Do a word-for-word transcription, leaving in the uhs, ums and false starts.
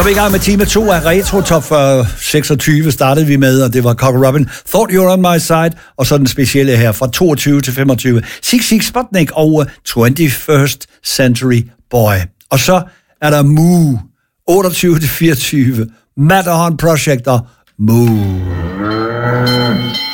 vi i gang med time to af Retro Top seksogtyve startede vi med, og det var Cocker Robin, Thought You Were On My Side, og så den specielle her fra toogtyve til femogtyve, Sigue Sigue Sputnik og twenty-first Century Boy. Og så er der Moo, otteogtyve til fireogtyve, Matterhorn Project og Moo.